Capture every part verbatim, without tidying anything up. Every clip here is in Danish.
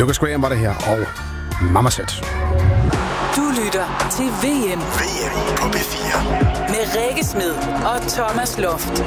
Lucas Graham var det her, og Mama Set. Du lytter til V M. V M på B fire. Med Rikke Smed og Thomas Loft.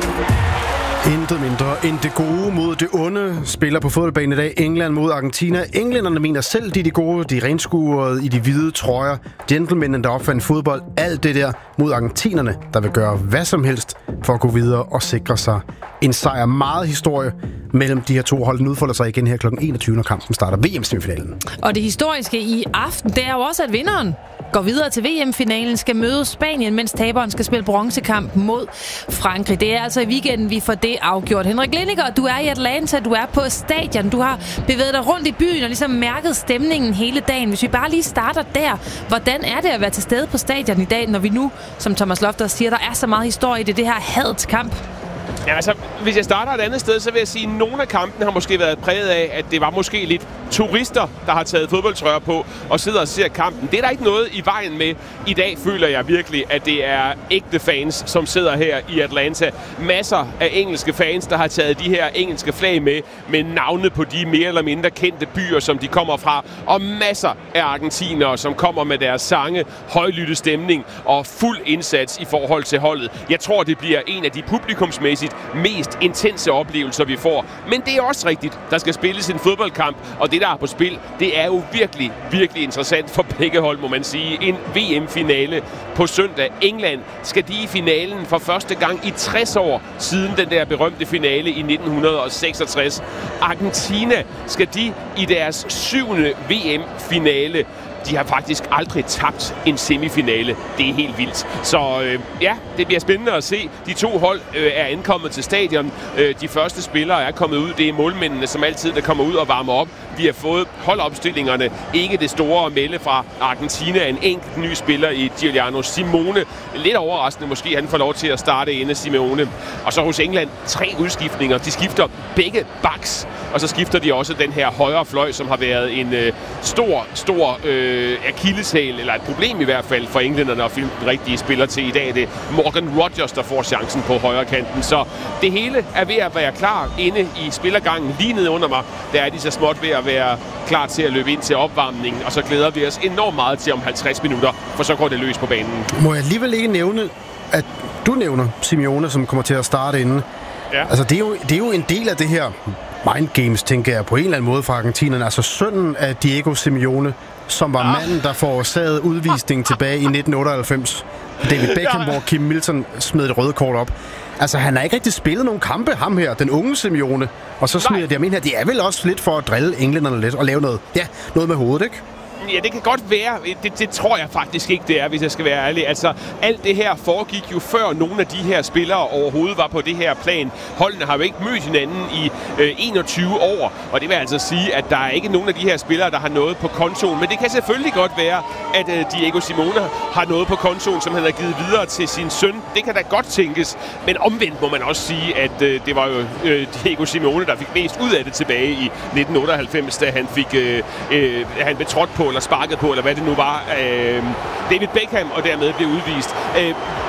Intet mindre end det gode mod det onde spiller på fodboldbanen i dag. England mod Argentina. Englænderne mener selv, de er de gode, de er renskuede i de hvide trøjer. Gentlemenene, der opfandt fodbold. Alt det der mod argentinerne, der vil gøre hvad som helst for at gå videre og sikre sig en sejr. Meget historie mellem de her to hold. Den udfolder sig igen her klokken enogtyve, når kampen starter. V M-semifinalen. Og det historiske i aften, det er jo også, at vinderen går videre til V M-finalen, skal møde Spanien, mens taberen skal spille bronzekamp mod Frankrig. Det er altså i weekenden, vi får det afgjort. Henrik Lindiger, du er i Atlanta, du er på stadion, du har bevæget dig rundt i byen og ligesom mærket stemningen hele dagen. Hvis vi bare lige starter der, hvordan er det at være til stede på stadion i dag, når vi nu, som Thomas Lofter siger, der er så meget historie i det, det her hadets kamp? Ja, altså, hvis jeg starter et andet sted, så vil jeg sige, at nogle af kampene har måske været præget af, at det var måske lidt turister, der har taget fodboldtrøjer på og sidder og ser kampen. Det er der ikke noget i vejen med. I dag føler jeg virkelig, at det er ægte fans, som sidder her i Atlanta. Masser af engelske fans, der har taget de her engelske flag med, med navne på de mere eller mindre kendte byer, som de kommer fra. Og masser af argentinere, som kommer med deres sange, højlytte stemning og fuld indsats i forhold til holdet. Jeg tror, det bliver en af de publikumsmæssigt mest intense oplevelser, vi får. Men det er også rigtigt. Der skal spilles en fodboldkamp, og det, der er på spil, det er jo virkelig, virkelig interessant for begge hold, må man sige. En V M-finale på søndag. England skal de i finalen for første gang i tres år siden den der berømte finale i nitten seksogtres. Argentina skal de i deres syvende V M-finale. De har faktisk aldrig tabt en semifinale. Det er helt vildt. Så øh, ja, det bliver spændende at se. De to hold øh, er ankommet til stadion. Øh, de første spillere er kommet ud. Det er målmændene, som altid, der kommer ud og varmer op. Vi har fået holdopstillingerne. Ikke det store at melde fra Argentina. En enkelt ny spiller i Giuliano Simone. Lidt overraskende måske, han får lov til at starte inde Simone. Og så hos England tre udskiftninger. De skifter begge backs. Og så skifter de også den her højre fløj, som har været en øh, stor, stor øh, akilleshæl, eller et problem i hvert fald for englænderne at finde den rigtige spiller til. I dag er det Morgan Rogers, der får chancen på højre kanten. Så det hele er ved at være klar inde i spillergangen. Lige nede under mig, der er de så småt ved at være klar til at løbe ind til opvarmningen, og så glæder vi os enormt meget til om halvtreds minutter, for så går det løs på banen. Må jeg alligevel ikke nævne, at du nævner Simeone, som kommer til at starte inden. Ja. Altså, det er, jo, det er jo en del af det her mind games, tænker jeg, på en eller anden måde fra argentinerne. Altså sønnen af Diego Simeone, som var ja. manden, der forårsagede udvisning tilbage i nitten otteoghalvfems. David Beckham, ja. hvor Kim Milton smed et rødt kort op. Altså, han har ikke rigtig spillet nogen kampe, ham her, den unge Simeone. Og så smider de ham ind her. Det er vel også lidt for at drille englænderne lidt og lave noget, ja, noget med hovedet, ikke? Ja, det kan godt være. Det, det tror jeg faktisk ikke, det er, hvis jeg skal være ærlig. Altså, alt det her foregik jo før nogle af de her spillere overhovedet var på det her plan. Holdene har jo ikke mødt hinanden i øh, enogtyve år, og det vil altså sige, at der er ikke nogen af de her spillere, der har noget på kontoen. Men det kan selvfølgelig godt være, at øh, Diego Simone har noget på kontoen, som han har givet videre til sin søn. Det kan da godt tænkes. Men omvendt må man også sige, at øh, det var jo øh, Diego Simone, der fik mest ud af det tilbage i nitten otteoghalvfems, da han fik øh, øh, han betrådt på eller sparket på, eller hvad det nu var, øh, David Beckham, og dermed blev udvist. Øh,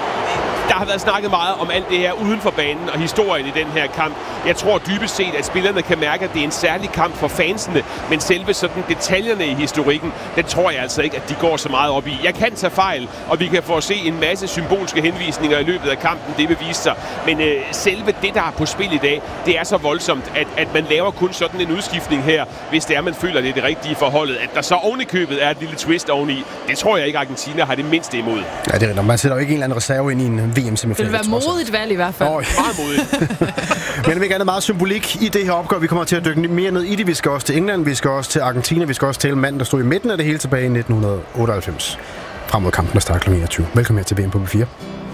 Der har været snakket meget om alt det her uden for banen og historien i den her kamp. Jeg tror dybest set, at spillerne kan mærke, at det er en særlig kamp for fansene, men selve sådan detaljerne i historikken, den tror jeg altså ikke, at de går så meget op i. Jeg kan tage fejl, og vi kan få at se en masse symbolske henvisninger i løbet af kampen, det vil vise sig. Men øh, selve det, der er på spil i dag, det er så voldsomt, at, at man laver kun sådan en udskiftning her, hvis det er, man føler, det er det rigtige forholdet. At der så oven i købet er et lille twist oveni, det tror jeg ikke, Argentina har det mindste imod. Ja, det er rigtigt. Man sætter jo ikke en eller anden reserve ind i en V M-semifinale. Det vil være modigt valg i hvert fald. Oh, meget modigt. Men vi kan have meget symbolik i det her opgør. Vi kommer til at dykke mere ned i det. Vi skal også til England, vi skal også til Argentina, vi skal også til manden, der stod i midten af det hele tilbage i nitten otteoghalvfems. Frem mod kampen, der starter klokken enogtyve. Velkommen her til V M på B fire.